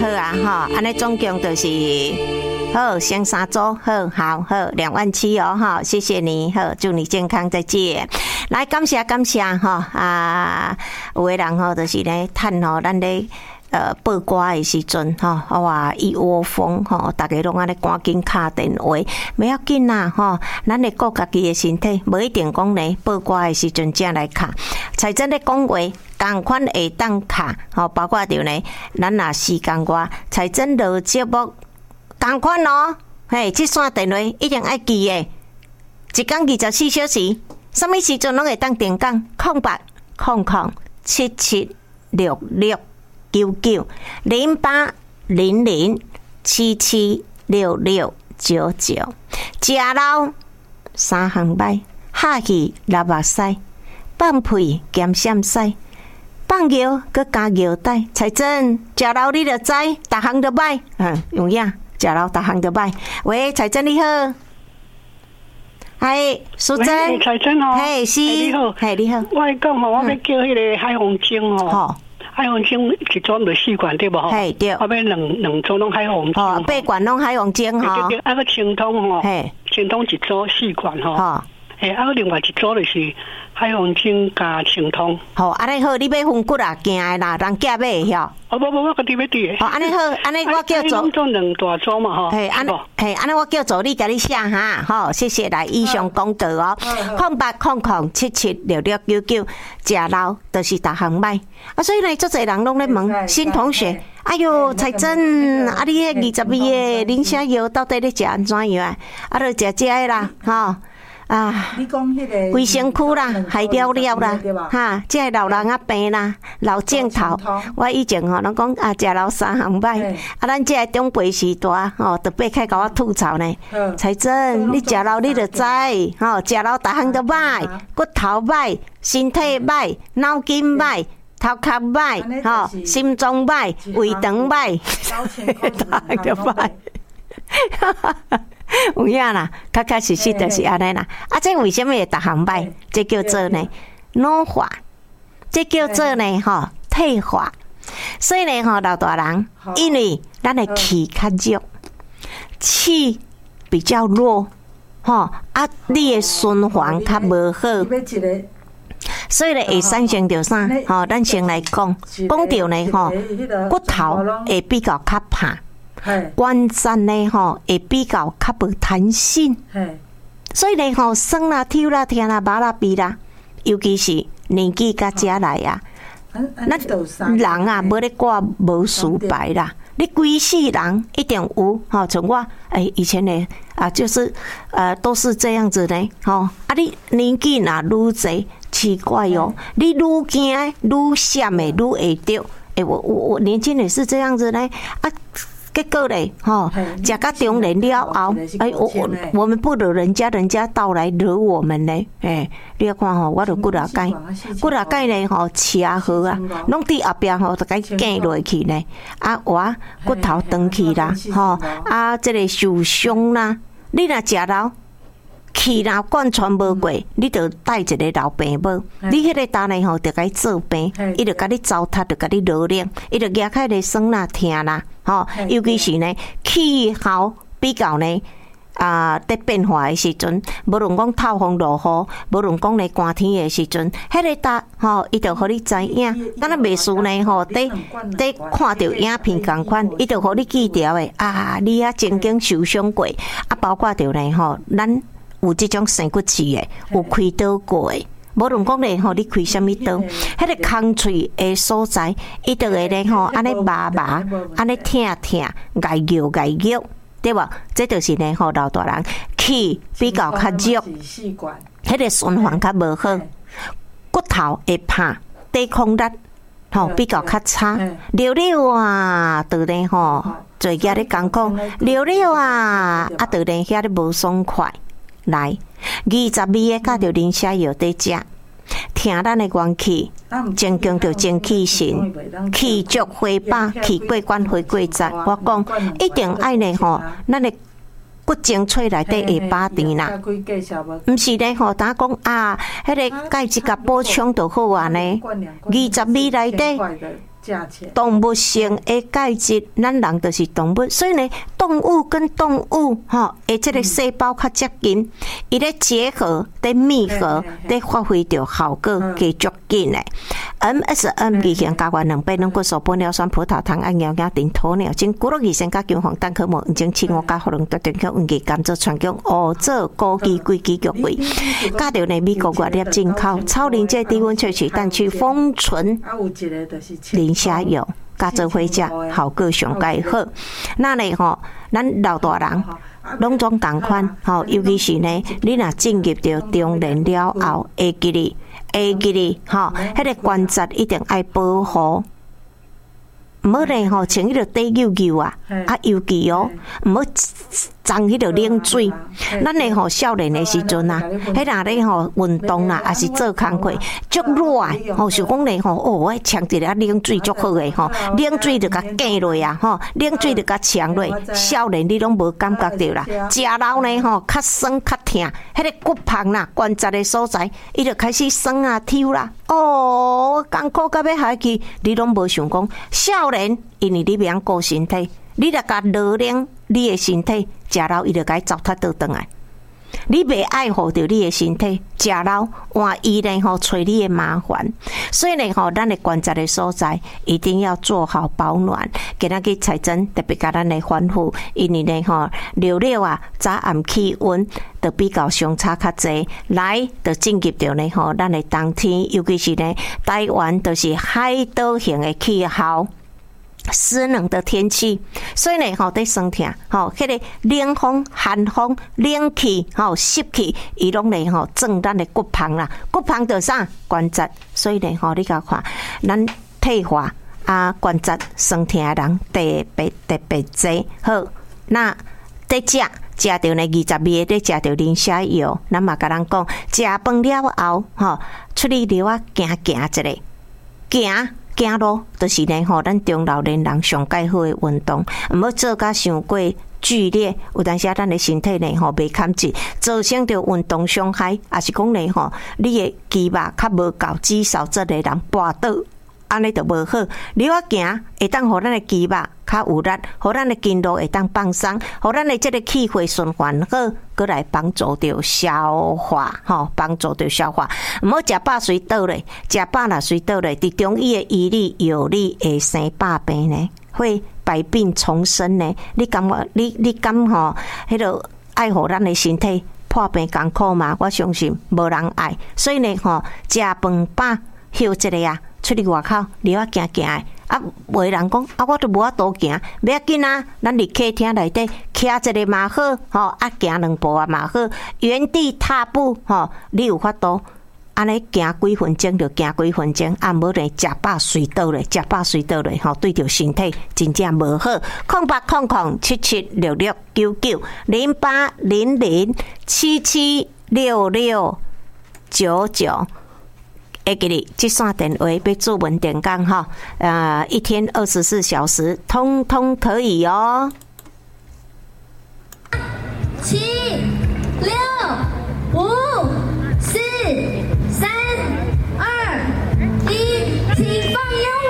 好啊哈，安尼总共就是好，先3组，好27000哦哈，谢谢你，好，祝你健康，再见。来，感谢哈啊，有的人吼就是咧趁吼咱咧。报歌的时阵吼，哇一窝蜂吼，大家拢安尼赶紧敲电话，不要紧啦吼，咱会顾家己的身体，无一定讲呢报歌的时阵才来敲。才真咧讲话，同款会当敲吼，包括着呢，咱若时间外，才真录节目同款哦，嘿，这线电话一定爱记的，一天24小时，什么时阵拢会当电讲0800776699，食老3项摆，哈气流目屎，放屁兼闪屎，放尿搁加尿带，才真食老你就知，逐项都歹，有影食老逐项都歹。喂，才真你好。嘿，淑珍， 彩珍哦， 嘿是， 你好， 嘿你好， 我讲吼，我要叫迄个海虹精哦，海虹精一组就4罐对不吼？ 嘿对， 我要两组拢海虹精， 哦，8罐拢海虹精吼， 对，啊个清通吼， 嘿， 清通一组4罐吼，嘿，啊个另外一组就是海虹精加清通。 好，安尼好，你要分骨啊，惊的啦，人夹买会晓。 哦不，我家己要滴。 哦，安尼好，安尼我叫做做两大组嘛吼。 嘿，安尼我叫助理甲你写哈，好，谢谢来以上广告哦。0800776699，食老就是逐项歹。啊，所以呢，足侪人拢咧问新同学，哎哟，才真啊，你迄22个磷虾药到底咧食安怎样啊？啊，就食这个啦，吼。啊，你讲迄个卫生区啦，海料料啦，哈，即个老人啊病啦，老镜头，我以前吼，人讲啊，食老3项歹，啊，咱即个长辈时代吼，特别开甲我吐槽呢。才真，你食老你就知，吼，食老逐项都歹，骨头歹，身体歹，脑筋歹，头壳歹，吼，心脏歹，胃肠歹，逐项都歹。有影啦，确实就是安尼啦。啊，这为什么会逐项歹？这叫做呢老化，这叫做呢吼退化。所以呢吼老大人，因为咱的气较弱，气比较弱，吼啊，你的循环较无好。所以咧，会产生着啥？吼，咱先来讲着呢吼，骨头会比较较怕。关节呢吼会比较较无弹性，所以呢吼酸啦、抽啦、疼啦、麻啦、鼻啦，尤其是年纪甲遮来啊，咱人啊无咧挂无输白啦，你规世人一定有吼，像我以前呢啊就是都是这样子呢吼，啊你年纪若愈侪奇怪哦，你愈惊愈闪的愈会着，我年轻也是这样子呢啊。结果嘞，吼，食到中年了后，我们不惹人家，人家倒来惹我们呢。你要看吼，我著骨头盖呢吼，车好啊，拢伫后壁吼，就该颈落去呢。啊，我骨头长去啦，吼，啊，这个受伤啦，你若食老。气若贯穿无过，你着带一个老病母，你迄个单呢吼，着甲伊做病，伊着甲你糟蹋，着甲你落冷，伊着举开咧酸啦、疼啦，吼，尤其是呢气候比较呢在变化的时阵，无论讲透风落雨，无论讲咧寒天的时阵，迄个单吼，伊着互你知影，敢若袂输呢吼，伫看着影片共款，伊着互你记条的啊，你啊曾经受伤过，啊，包括着呢吼，咱。有这种生骨刺的，有开刀过的，无论讲咧吼，你开什么刀，迄个空喙的所在，伊就会咧吼，安尼麻麻，安尼疼，挨咬，对无？这就是咧吼，老大人气比较较弱，迄个循环较无好，骨头会怕，抵抗力吼比较较差，溜啊，就咧吼，做家咧讲讲溜啊，啊，就咧遐咧无爽快。来，22个加着磷虾药在食，听咱的元气，增强着精气神，气足回饱，气过关回过节。我讲一定爱呢吼，咱的骨精髓内底会饱甜啦。毋是咧吼，呾讲啊，迄个钙质甲补充就好啊呢。22内底动物性的介质，咱人就是动物，所以呢，动物跟动物哈，诶，这个细胞较接近，伊咧结合、咧密合、咧发挥着效果加足紧诶。MSM 二型加元2倍能骨素玻尿酸葡萄糖胺尿丁鸵鸟精骨碌二型加姜黄蛋壳膜黄精青蛙加荷龙特定壳运气甘蔗全姜乌棗枸杞龟鸡肉味，加着呢美国原料进口超临界低温萃取蛋去封存磷虾油。加做伙食，效果上介好。那呢吼，咱老大人拢总同款吼，尤其是呢，你若进入到中年了后，会记哩吼，迄个关节一定爱保护。唔好呢吼，穿迄个短袖袖啊，尤其哦，唔好脏迄个冷水。咱呢吼少年的时阵啊，迄若咧吼运动啦，还是做工课，足热吼，想讲咧吼，哦，呛一个冷水足好诶吼，冷水就甲隔落啊吼，冷水就甲呛落。少年你拢无感觉到啦，食老呢吼较酸较痛，迄个骨盆啦关节的所在，伊就开始酸啊抽啦。哦，艰苦到要下去，你拢无想讲少年，因为你袂晓顾身体，你若甲劳冷你的身体，食老伊就该糟蹋倒转来。你袂爱护着你的身体，食老换伊呢吼找你的麻烦。所以呢吼，咱的关节的所在一定要做好保暖。今仔日彩珍特别甲咱来吩咐，因为呢吼，热热啊，早暗气温就比较相差较济，来就进入着呢吼，咱的冬天，尤其是呢台湾都是海岛型的气候。湿冷的天气，所以呢，吼在酸痛，吼，迄个冷风、寒风、冷气、吼湿气，伊拢呢吼撞咱的骨盆啦，骨盆着啥关节，所以呢，吼你甲看，咱退化啊关节酸痛的人特别多。好，那在食着呢22个，在食着磷虾油，咱嘛甲人讲，食饭了后，吼出去溜啊行一下，行路就是呢吼，咱中老年人上介好的运动，毋好做甲伤过剧烈，有当时咱的身体呢吼袂堪住，造成着运动伤害，也是讲呢吼，你的肌肉较无够，肌少症的人跋倒，安尼就无好。你我行会当互咱的肌肉较有力，互咱的筋络会当放松，互咱的这个气血循环好，过来帮助着消化，吼，帮助着消化。毋好食饱随倒咧，食饱啦随倒咧，伫中医的医理药理会生百病呢，会百病丛生呢。你感觉你敢吼，迄个爱护咱的身体破病艰苦嘛？我相信无人爱，所以呢吼，食饭饱休一下啊，出去外口你我行行的。啊，有人讲啊，我都无法度行，不要紧啊，咱伫客厅内底徛一个嘛好，吼，啊行2步啊嘛好，原地踏步，吼，你有法度，安尼行几分钟就行几分钟，啊，无咧食饱睡倒咧，吼，对着身体真正无好。0800776699，会记哩，这线电话要做文电讲哈，一天24小时，通通可以哦。7、6、5、4、3、2、1，请放。